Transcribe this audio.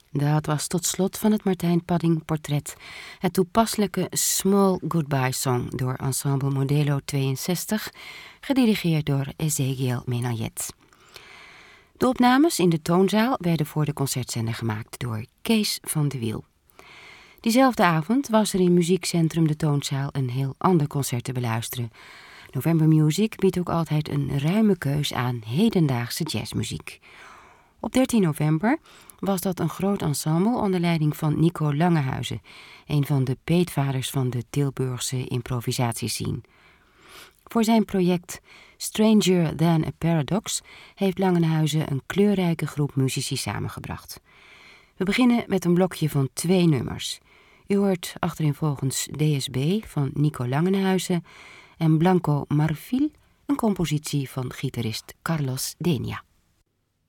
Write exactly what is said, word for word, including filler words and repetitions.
Dat was tot slot van het Martijn Padding portret het toepasselijke Small Goodbye Song door Ensemble Modelo tweeënzestig, gedirigeerd door Ezekiel Menayet. De opnames in de toonzaal werden voor de concertzender gemaakt door Kees van de Wiel. Diezelfde avond was er in Muziekcentrum de Toonzaal een heel ander concert te beluisteren. November Music biedt ook altijd een ruime keus aan hedendaagse jazzmuziek. Op dertien november was dat een groot ensemble onder leiding van Nico Langehuizen, een van de peetvaders van de Tilburgse improvisatiescene. Voor zijn project Stranger Than a Paradox heeft Langenhuizen een kleurrijke groep muzici samengebracht. We beginnen met een blokje van twee nummers. U hoort achtereenvolgens D S B van Nico Langenhuizen en Blanco Marfil, een compositie van gitarist Carlos Denia.